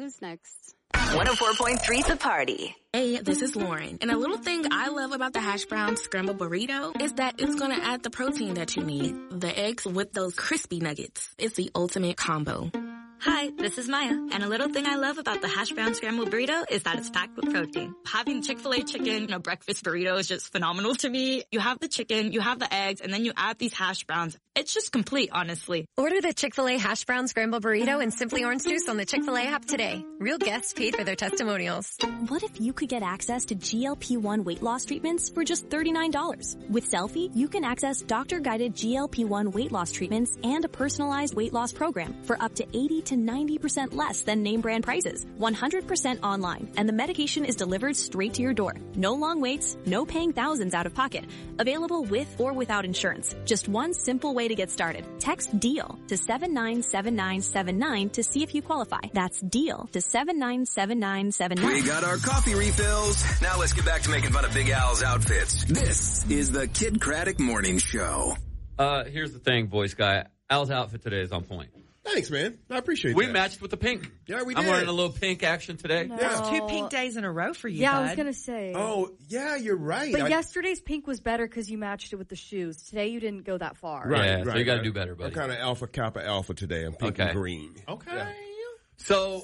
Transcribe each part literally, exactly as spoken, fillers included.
is next. one oh four point three The Party. Hey, this is Lauren. And a little thing I love about the hash brown scramble burrito is that it's going to add the protein that you need. The eggs with those crispy nuggets. It's the ultimate combo. Hi, this is Maya, and a little thing I love about the hash brown scrambled burrito is that it's packed with protein. Having Chick-fil-A chicken in a breakfast burrito is just phenomenal to me. You have the chicken, you have the eggs, and then you add these hash browns. It's just complete, honestly. Order the Chick-fil-A hash brown scrambled burrito and Simply Orange Juice on the Chick-fil-A app today. Real guests paid for their testimonials. What if you could get access to G L P one weight loss treatments for just thirty-nine dollars? With Selfie, you can access doctor-guided G L P one weight loss treatments and a personalized weight loss program for up to eighty to ninety percent less than name brand prices, one hundred percent online, and the medication is delivered straight to your door. No long waits, no paying thousands out of pocket. Available with or without insurance. Just one simple way to get started. Text DEAL to seven nine seven nine seven nine to see if you qualify. That's DEAL to seven nine seven nine seven nine. We got our coffee refills. Now let's get back to making fun of Big Al's outfits. This is the Kid Craddock Morning Show. Uh, here's the thing, voice guy. Al's outfit today is on point. Thanks, man. I appreciate we that. We matched with the pink. Yeah, we I'm did. wearing a little pink action today. No. Yeah. It's two pink days in a row for you, Yeah, bud. I was going to say. Oh, yeah, you're right. But I, yesterday's pink was better because you matched it with the shoes. Today you didn't go that far. Right, yeah, right. so you got to right. do better, buddy. I'm kind of alpha, kappa, alpha today. I'm pink okay. and green. Okay. Yeah. So,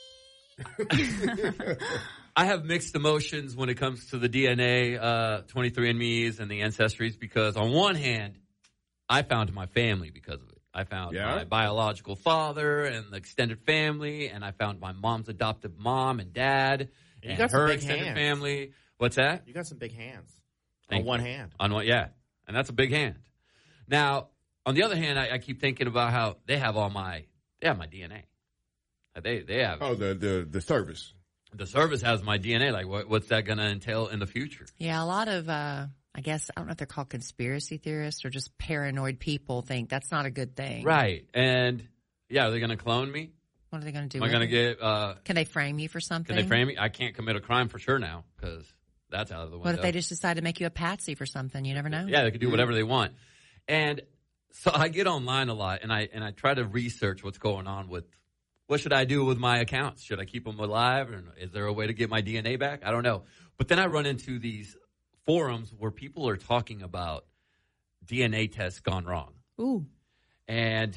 I have mixed emotions when it comes to the D N A, uh, twenty-three and me's and the ancestries because on one hand, I found my family because of it. I found yeah. my biological father and the extended family, and I found my mom's adoptive mom and dad and, and got her some big extended hands. family. What's that? You got some big hands. Thank on one you. hand. On one, yeah. And that's a big hand. Now, on the other hand, I, I keep thinking about how they have all my, they have my D N A. They, they have. Oh, the, the, the service. The service has my D N A. Like, what, what's that going to entail in the future? Yeah, a lot of, uh, I guess, I don't know if they're called conspiracy theorists or just paranoid people think that's not a good thing. Right. And, yeah, are they going to clone me? What are they going to do? Am I going to it? get, uh, Can they frame you for something? Can they frame me? I can't commit a crime for sure now because that's out of the window. What if they just decide to make you a patsy for something? You never know. Yeah, they could do whatever they want. And so I get online a lot and I, and I try to research what's going on with, what should I do with my accounts? Should I keep them alive? Or is there a way to get my D N A back? I don't know. But then I run into these forums where people are talking about D N A tests gone wrong. Ooh. And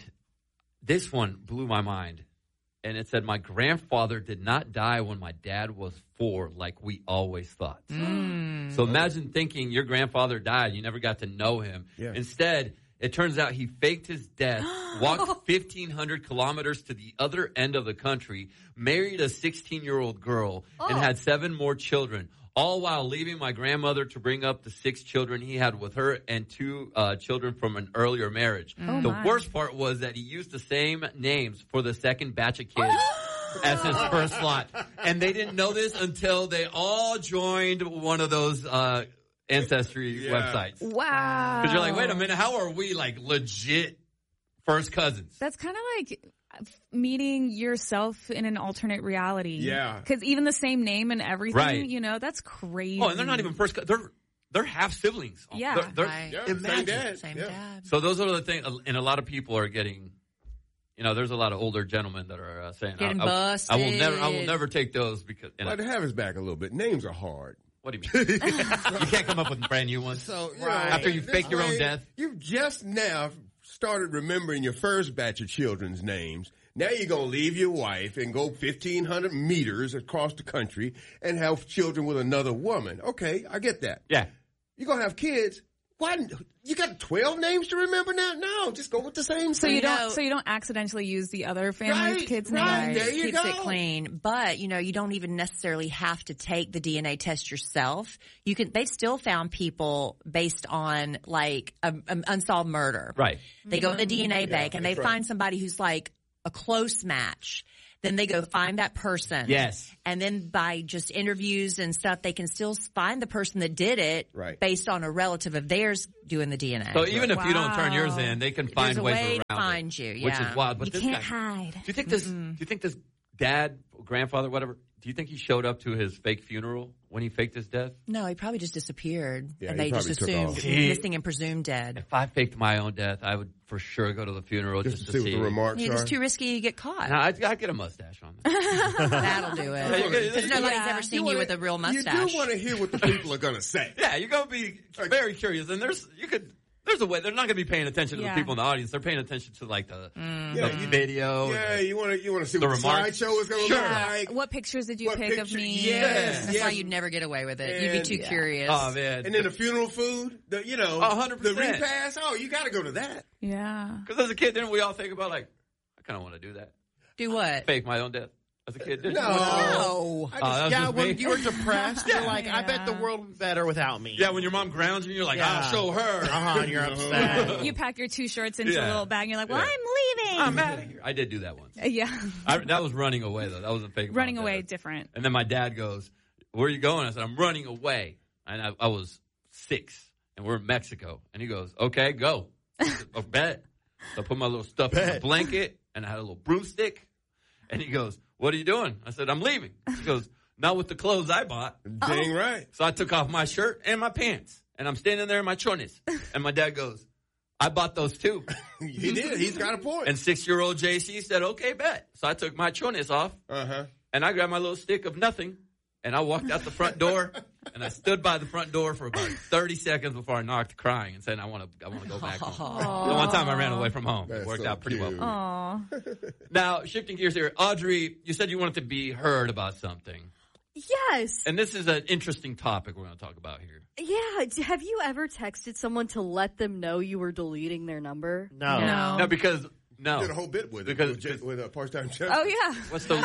this one blew my mind. And it said, my grandfather did not die when my dad was four like we always thought. Mm. So imagine thinking your grandfather died. You never got to know him. Yeah. Instead, it turns out he faked his death, walked fifteen hundred kilometers to the other end of the country, married a sixteen-year-old girl, oh. and had seven more children, all while leaving my grandmother to bring up the six children he had with her and two uh, children from an earlier marriage. Oh the my. worst part was that he used the same names for the second batch of kids as his first lot. And they didn't know this until they all joined one of those uh ancestry Yeah. websites. Wow. Because you're like, wait a minute, how are we like legit first cousins? That's kind of like meeting yourself in an alternate reality. Yeah. Because even the same name and everything, Right. you know, that's crazy. Oh, and they're not even first. Co- they're they're half siblings. Yeah. They're, they're, Right. Yeah, imagine. same dad. Same yeah. dad. So those are the things, and a lot of people are getting. You know, there's a lot of older gentlemen that are uh, saying, Getting I, I, busted. I will never, I will never take those because. And Well, I, to have his back a little bit. Names are hard. what do you mean? You can't come up with brand new ones. So you Right. know, After you this fake your own way, death. You've just now started remembering your first batch of children's names. Now you're going to leave your wife and go fifteen hundred meters across the country and have children with another woman. Okay, I get that. Yeah. You're going to have kids. Why? You got twelve names to remember now? No, just go with the same. So you thing. don't, so you don't accidentally use the other family's Right, kids' right. names. There you keeps go. it clean. But, you know, you don't even necessarily have to take the D N A test yourself. You can, they've still found people based on like an unsolved murder. Right. They go to the D N A Yeah, bank and they that's right. find somebody who's like a close match. Then they go find that person. Yes. And then by just interviews and stuff, they can still find the person that did it Right. based on a relative of theirs doing the D N A. So even if you don't turn yours Wow. in, they can find There's a ways way around to find it, you, which yeah. is wild. But You this can't guy, hide. Do you think this? Do you think this dad, grandfather, whatever? Do you think he showed up to his fake funeral when he faked his death? No, he probably just disappeared. Yeah, and he they just probably took assumed off. he was missing and presumed dead. If I faked my own death, I would for sure go to the funeral just, Just to to see see. what the remarks Yeah, are. it's too risky to get caught. Now, I'd, I'd get a mustache on That'll do it. Because nobody's Yeah. ever seen You you, wanna- with a real You mustache. do want to hear what the people are going to say. Yeah, you're gonna be very curious, and there's you could. There's a way they're not gonna be paying attention to Yeah. the people in the audience. They're paying attention to like the, Mm. the Yeah, you- video. Yeah, the- you want to you want to see the what the remarks. slideshow is going to Sure. look Yeah. like. What pictures did you What pick of picture- me? Yes. That's yes. why you'd never get away with it. You'd And- be too curious. Oh man! And then the funeral food, the, you know, A hundred the percent. repast. Oh, you got to go to that. Yeah. Because as a kid, didn't we all think about like, I kind of want to do that, Do what? fake my own death as a kid? Didn't No. you wanna do that? No. I Oh, just, that was yeah, just when me? you were depressed, you're like, I bet the Yeah. world would be better without me. Yeah, when your mom grounds you, you're like, Yeah. I'll show her. Uh-huh, and you're upset. You pack your two shirts into Yeah. a little bag and you're like, well, Yeah. I'm leaving. I'm out of here. I did do that once. Uh, yeah. I, that was running away though. That was a fake. Running mom away, death. different. And then my dad goes, "Where are you going?" I said, "I'm running away." And I, I was six, and we're in Mexico. And he goes, "Okay, go." I said, "Oh, bet." So I put my little stuff in the blanket, and I had a little broomstick. And he goes, "What are you doing?" I said, "I'm leaving." He goes, "Not with the clothes I bought." Dang right. So I took off my shirt and my pants, and I'm standing there in my chones. And my dad goes, "I bought those too." He did. He's got a point. And six-year-old J C said, "Okay, bet." So I took my chones off, Uh huh. and I grabbed my little stick of nothing, and I walked out the front door, and I stood by the front door for about thirty seconds before I knocked, crying, and said, "I want to, I want to go back home." The one time I ran away from home, That's it worked so out pretty cute. well. Aw. Now, shifting gears here, Audrey, you said you wanted to be heard about something, Yes. and this is an interesting topic we're going to talk about here. Yeah. d- Have you ever texted someone to let them know you were deleting their number? No. No. No, because no, Did a whole bit with it Because- with, J- with a part-time chef. Oh, yeah. what's the?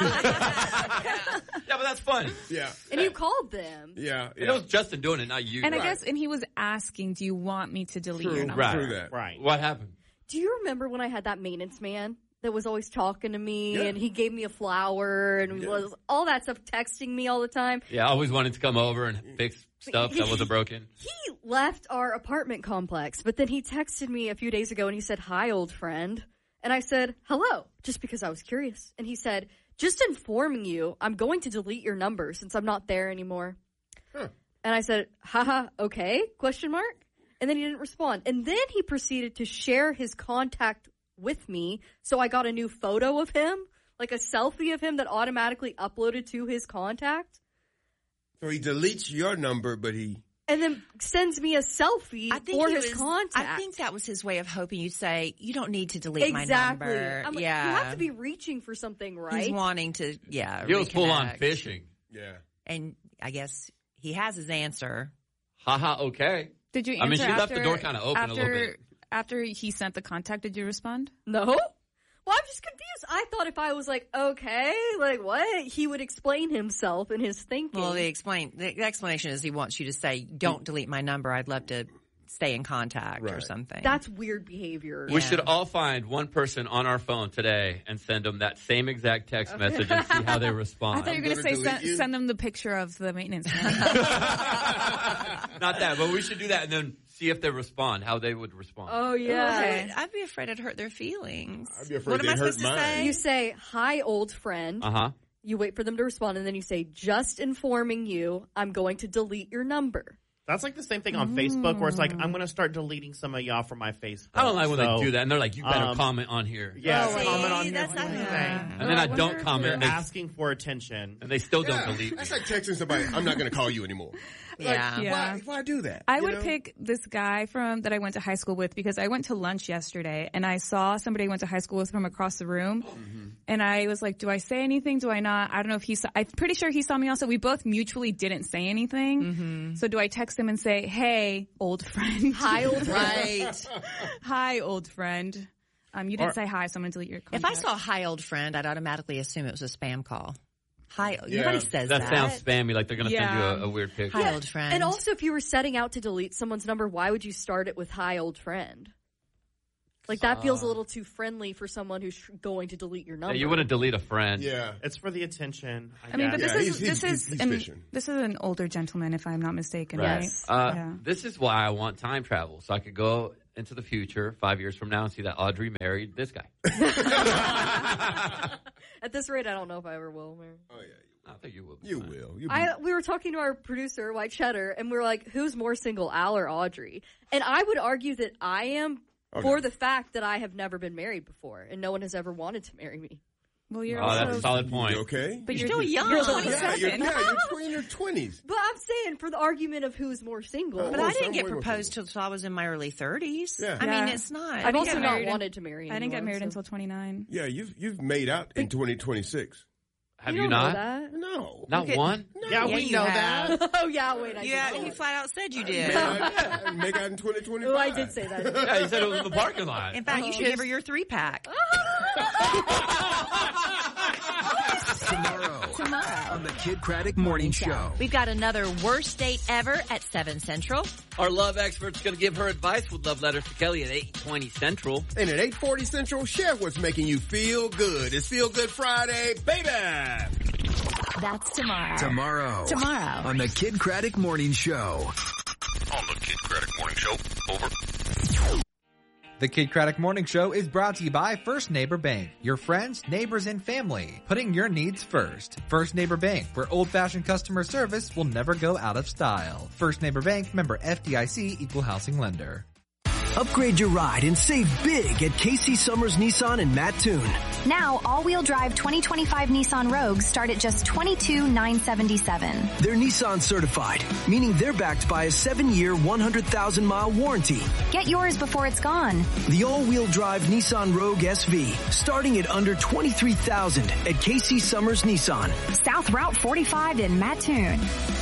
yeah, but that's fun. Yeah. And you called them. Yeah. It Yeah. was Justin doing it, not you. And I Right. guess, and he was asking, do you want me to delete True. your number? Right. True that. Right. What happened? Do you remember when I had that maintenance man that was always talking to me Yeah. and he gave me a flower and Yeah. was all that stuff, texting me all the time? Yeah, I always wanted to come over and fix stuff that wasn't broken. He left our apartment complex, but then he texted me a few days ago and he said, "Hi, old friend." And I said, "Hello," just because I was curious. And he said, "Just informing you, I'm going to delete your number since I'm not there anymore." Huh. And I said, "Haha, okay, question mark?" And then he didn't respond. And then he proceeded to share his contact with me. So I got a new photo of him, like a selfie of him that automatically uploaded to his contact. So he deletes your number, but he. And then sends me a selfie I think for he his was, contact. I think that was his way of hoping you'd say, you don't need to delete exactly. my number. I'm like, yeah. you have to be reaching for something, right? He's wanting to, yeah. He was full on reconnect. fishing. Yeah. And I guess he has his answer. Haha, okay. Did you answer I mean, she left the after- door kinda open a after, little bit. After he sent the contact, did you respond? No. Well, I'm just confused. I thought if I was like, okay, like what? He would explain himself and his thinking. Well, the explain the explanation is he wants you to say, "Don't delete my number. I'd love to stay in contact," or Right. something. That's weird behavior. We Yeah. should all find one person on our phone today and send them that same exact text message and see how they I respond. thought you were going to say gonna delete send, you. send them the picture of the maintenance man. Not that, but we should do that and then see if they respond, how they would respond. Oh yeah. Okay. I'd be afraid I'd hurt their feelings. I'd be afraid what am I they'd hurt supposed to mine. say? You say, "Hi, old friend." Uh huh. You wait for them to respond, and then you say, "Just informing you, I'm going to delete your number." That's like the same thing on Facebook where it's like, I'm going to start deleting some of y'all from my Facebook. I don't like when So, they do that, and they're like, "You better um, comment on here." Yeah, Oh, comment on see, here. that's not Yeah. And then I don't They're comment, and they, asking for attention. and they still don't Yeah. delete me. That's like texting somebody, "I'm not going to call you anymore." Yeah. Like, Yeah. Why, why do that? I You would know? pick this guy from that I went to high school with because I went to lunch yesterday and I saw somebody I went to high school with from across the room. Mm-hmm. And I was like, do I say anything? Do I not? I don't know if he saw, I'm pretty sure he saw me also. We both mutually didn't say anything. Mm-hmm. So do I text him and say, hey, old friend. Hi, old friend. Right. Hi, old friend. Um, you didn't Or- say hi, so I'm going to delete your If contact. I saw "Hi, old friend," I'd automatically assume it was a spam call. Hi, Yeah. nobody says that. That sounds spammy, like they're going to Yeah. send you a, a weird picture. Hi, old friend. And also, if you were setting out to delete someone's number, why would you start it with "Hi, old friend"? Like that feels a little too friendly for someone who's tr- going to delete your number. Yeah, you wouldn't delete a friend. Yeah. It's for the attention. I, I mean, but guess. this Yeah, is he's- this he's- is he's an, fishing. this is an older gentleman, if I'm not mistaken, Right. right? Uh, Yeah. This is why I want time travel, so I could go into the future five years from now and see that Audrey married this guy. At this rate, I don't know if I ever will. Mary. Oh yeah. I think you will. Be You fine. will. You I we were talking to our producer White Cheddar, and we were like, "Who's more single, Al or Audrey?" And I would argue that I am Okay. for the fact that I have never been married before, and no one has ever wanted to marry me. Well, you're Oh, also that's a solid point. You okay? But You're you're, still young. You're Yeah, Yeah, you're, twenty-seven. yeah, you're in your twenties. But I'm saying for the argument of who's more single. But Oh, I some didn't get women proposed till I was in my early thirties. Yeah. I mean, Yeah. it's not. I've didn't also get not married in- wanted to marry I didn't get anyone, married so- until twenty-nine. Yeah, you've you've made out in twenty twenty-six. Have you you, don't know not? that? No. Not Okay. one? Yeah, Yeah, we you know have. that. Oh, yeah, wait. I Yeah, did. you flat out said you Make did. out, make out in twenty twenty-five. Oh, I did say that. Yeah, you said it was in the parking lot. In fact, you should give her your three pack. Tomorrow, Tomorrow. on the Kid Craddock Morning Show. We've got another worst date ever at seven Central. Our love expert's going to give her advice with love letters to Kelly at eight twenty Central. And at eight forty Central, share what's making you feel good. It's Feel Good Friday, baby! That's tomorrow. Tomorrow. Tomorrow. On the Kid Craddock Morning Show. On the Kid Craddock Morning Show. Over. The Kid Craddock Morning Show is brought to you by First Neighbor Bank, your friends, neighbors, and family, putting your needs first. First Neighbor Bank, where old-fashioned customer service will never go out of style. First Neighbor Bank, member F D I C, equal housing lender. Upgrade your ride and save big at Casey Summers Nissan in Mattoon. Now, all-wheel drive twenty twenty-five Nissan Rogues start at just twenty-two thousand nine hundred seventy-seven dollars. They're Nissan certified, meaning they're backed by a seven-year, one hundred thousand mile warranty. Get yours before it's gone. The all-wheel drive Nissan Rogue S V, starting at under twenty-three thousand dollars at Casey Summers Nissan. South Route forty-five in Mattoon.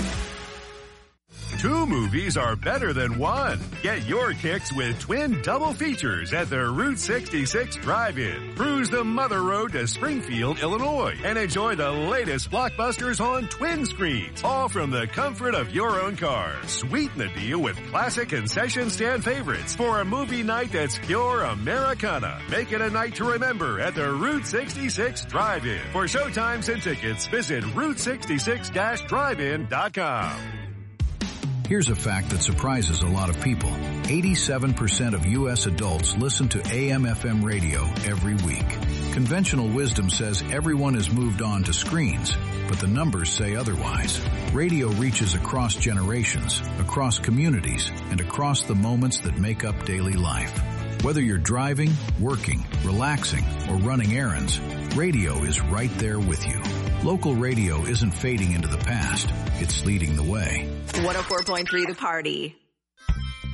Two movies are better than one. Get your kicks with twin double features at the Route sixty-six Drive-In. Cruise the Mother Road to Springfield, Illinois, and enjoy the latest blockbusters on twin screens, all from the comfort of your own car. Sweeten the deal with classic concession stand favorites for a movie night that's pure Americana. Make it a night to remember at the Route sixty-six Drive-In. For showtimes and tickets, visit route sixty-six dash drive in dot com. Here's a fact that surprises a lot of people. eighty-seven percent of U S adults listen to A M F M radio every week. Conventional wisdom says everyone has moved on to screens, but the numbers say otherwise. Radio reaches across generations, across communities, and across the moments that make up daily life. Whether you're driving, working, relaxing, or running errands, radio is right there with you. Local radio isn't fading into the past, it's leading the way. one oh four point three The Party.